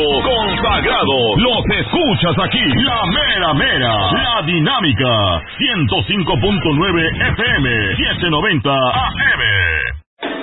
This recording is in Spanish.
consagrados. Los escuchas aquí. La mera mera. La dinámica. 105.9 FM. 790 AM.